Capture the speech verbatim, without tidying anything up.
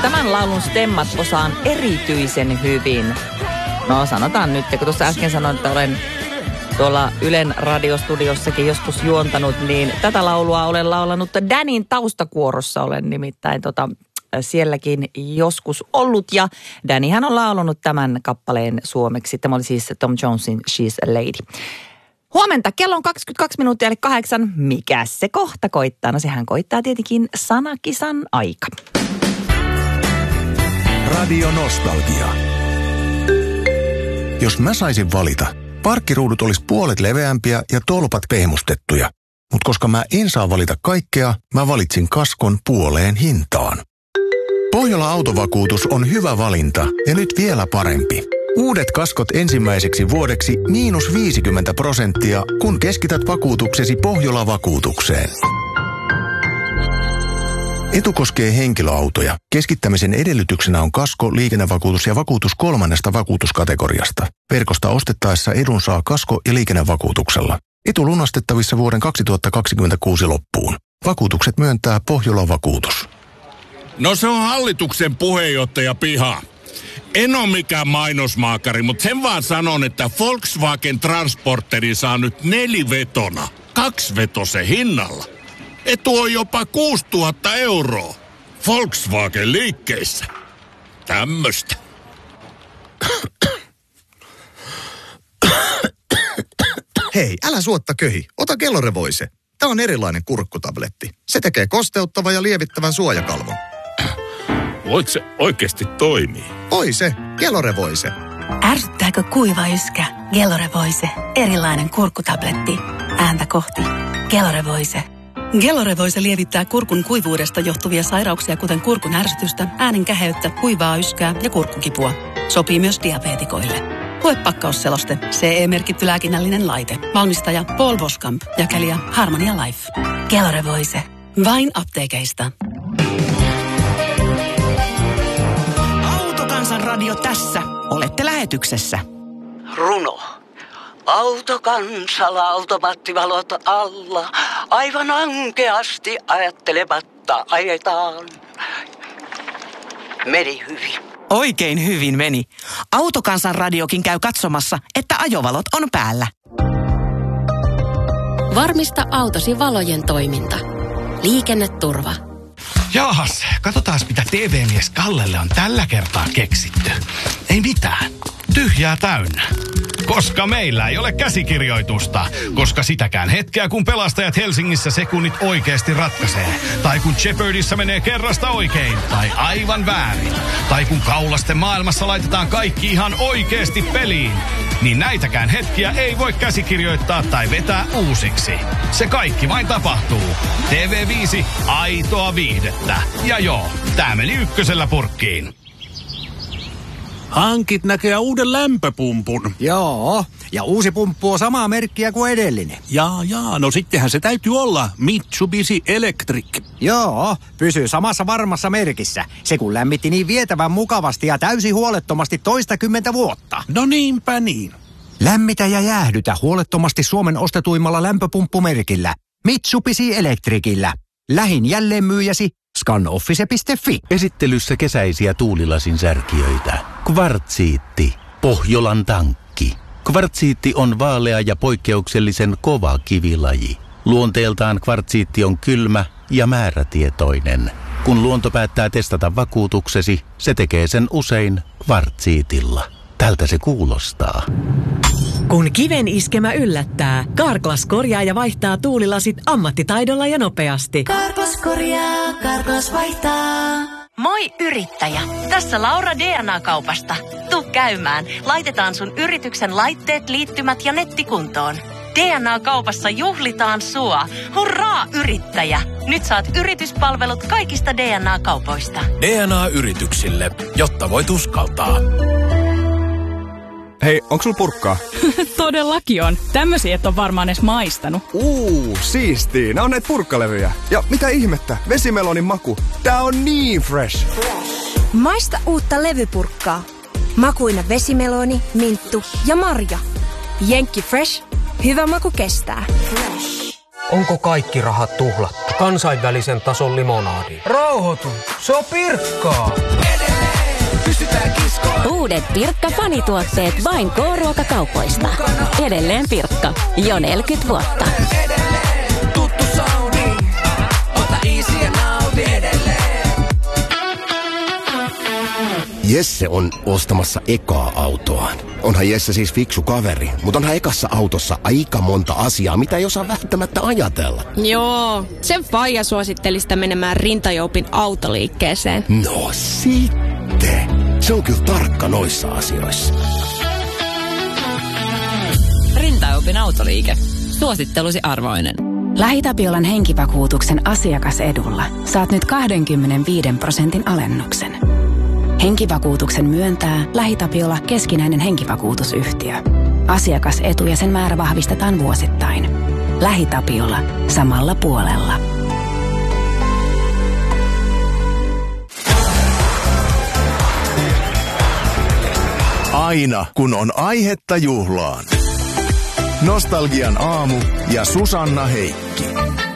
tämän laulun stemmat osaan erityisen hyvin. No sanotaan nyt, kun tuossa äsken sanoin, että olen tuolla Ylen radiostudiossakin joskus juontanut, niin tätä laulua olen laulanut Danin taustakuorossa. Olen nimittäin tota, sielläkin joskus ollut ja Dannyhän on laulanut tämän kappaleen suomeksi. Tämä oli siis Tom Jonesin She's a Lady. Huomenta, kello on kaksikymmentäkaksi minuuttia eli kahdeksan. Mikä se kohta koittaa? No sehän koittaa tietenkin sanakisan aika. Radio Nostalgia. Jos mä saisin valita, parkkiruudut olisi puolet leveämpiä ja tolpat pehmustettuja. Mutta koska mä en saa valita kaikkea, mä valitsin kaskon puoleen hintaan. Pohjola Autovakuutus on hyvä valinta ja nyt vielä parempi. Uudet kaskot ensimmäiseksi vuodeksi miinus viisikymmentä prosenttia, kun keskität vakuutuksesi Pohjola-vakuutukseen. Etu koskee henkilöautoja. Keskittämisen edellytyksenä on kasko, liikennevakuutus ja vakuutus kolmannesta vakuutuskategoriasta. Verkosta ostettaessa edun saa kasko- ja liikennevakuutuksella. Etu lunastettavissa vuoden kaksituhattakaksikymmentäkuusi loppuun. Vakuutukset myöntää Pohjola-vakuutus. No se on hallituksen puheenjohtaja Piha. En ole mikään mainosmaakari, mutta sen vaan sanon, että Volkswagen Transporteri saa nyt nelivetona, kaksivetosen hinnalla. Etu on jopa kuusituhatta euroa. Volkswagen liikkeissä. Tämmöstä. Hei, älä suotta köhi. Ota Kellorevoise. Tämä on erilainen kurkkutabletti. Se tekee kosteuttavan ja lievittävän suojakalvon. Voiko se oikeasti toimii? Oi se, Kellorevoise. Ärsyttääkö kuiva yskä? Kellorevoise. Erilainen kurkkutabletti. Ääntä kohti. Kellorevoise. Kellorevoise lievittää kurkun kuivuudesta johtuvia sairauksia, kuten kurkun ärsytystä, äänen käheyttä, kuivaa yskää ja kurkkukipua. Sopii myös diabeetikoille. Lue pakkausseloste. C E-merkitty lääkinnällinen laite. Valmistaja Paul Boskamp. Jakelija Harmonia Life. Kellorevoise. Vain apteekeista. Autokansanradio tässä. Olette lähetyksessä. Runo. Autokansalla automaattivalot alla, aivan ankeasti ajattelematta ajetaan. Meni hyvin. Oikein hyvin meni. Autokansanradiokin käy katsomassa, että ajovalot on päällä. Varmista autosi valojen toiminta. Liikenneturva. Jaahas, katsotaan mitä T V-mies Kallelle on tällä kertaa keksitty. Ei mitään. Tyhjää täynnä. Koska meillä ei ole käsikirjoitusta. Koska sitäkään hetkeä, kun pelastajat Helsingissä sekunnit oikeasti ratkaisee. Tai kun Jeopardyssa menee kerrasta oikein. Tai aivan väärin. Tai kun kaulasten maailmassa laitetaan kaikki ihan oikeasti peliin. Niin näitäkään hetkiä ei voi käsikirjoittaa tai vetää uusiksi. Se kaikki vain tapahtuu. T V viisi, aitoa viihdettä. Ja joo, tää meni ykkösellä purkkiin. Hankit näkee uuden lämpöpumpun. Joo, ja uusi pumppu on samaa merkkiä kuin edellinen. Jaa, jaa, no sittenhän se täytyy olla Mitsubishi Electric. Joo, pysyy samassa varmassa merkissä. Se kun lämmitti niin vietävän mukavasti ja täysin huolettomasti toistakymmentä vuotta. No niinpä niin. Lämmitä ja jäähdytä huolettomasti Suomen ostetuimmalla lämpöpumppumerkillä. Mitsubishi Electricillä. Lähin jälleenmyyjäsi scanoffice piste fi. Esittelyssä kesäisiä tuulilasin särkijöitä. Kvartsiitti. Pohjolan tankki. Kvartsiitti on vaalea ja poikkeuksellisen kova kivilaji. Luonteeltaan kvartsiitti on kylmä ja määrätietoinen. Kun luonto päättää testata vakuutuksesi, se tekee sen usein kvartsiitilla. Tältä se kuulostaa. Kun kiven iskemä yllättää, Carglass korjaa ja vaihtaa tuulilasit ammattitaidolla ja nopeasti. Carglass korjaa, Carglass vaihtaa. Moi yrittäjä! Tässä Laura D N A-kaupasta. Tuu käymään. Laitetaan sun yrityksen laitteet, liittymät ja netti kuntoon. D N A-kaupassa juhlitaan sua. Hurraa yrittäjä! Nyt saat yrityspalvelut kaikista D N A-kaupoista. D N A-yrityksille, jotta voit uskaltaa. Hei, onko sulla purkkaa? Todellakin on. Tämmösiä et on varmaan edes maistanut. Uuu, siistii. Nää on näitä purkkalevyjä. Ja mitä ihmettä? Vesimelonin maku. Tää on niin fresh. Maista uutta levypurkkaa. Makuina vesimeloni, minttu ja marja. Jenkki Fresh. Hyvä maku kestää. Onko kaikki rahat tuhlattu? kansainvälisen tason limonadi. Rauhoitu, se on Pirkkaa. Uudet Pirkka-fanituotteet vain K-ruokakaupoista. Edelleen Pirkka. Jo neljäkymmentä vuotta. Tuttu soundi. Ota easy ja nauti edelleen. Jesse on ostamassa ekaa autoaan. Onhan Jesse siis fiksu kaveri, mutta onhan ekassa autossa aika monta asiaa, mitä ei osaa välttämättä ajatella. Joo, sen faija suositteli sitä menemään Rintajoupin autoliikkeeseen. No sitten. Se on kyllä tarkka noissa asioissa. Rintajoupin autoliike. Suosittelusi arvoinen. LähiTapiolan henkivakuutuksen asiakasedulla saat nyt kaksikymmentäviisi prosentin alennuksen. Henkivakuutuksen myöntää LähiTapiola keskinäinen henkivakuutusyhtiö. Asiakasetu ja sen määrä vahvistetaan vuosittain. LähiTapiola. Samalla puolella. Aina kun on aihetta juhlaan. Nostalgian aamu ja Susanna Heikki.